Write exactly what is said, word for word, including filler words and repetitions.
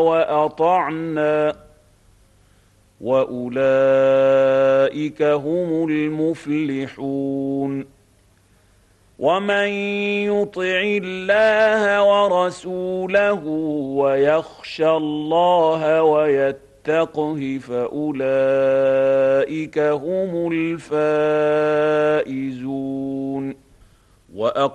وأطعنا وأولئك هم المفلحون. ومن يطع الله ورسوله ويخشى الله ويتقه فأولئك هم الفائزون.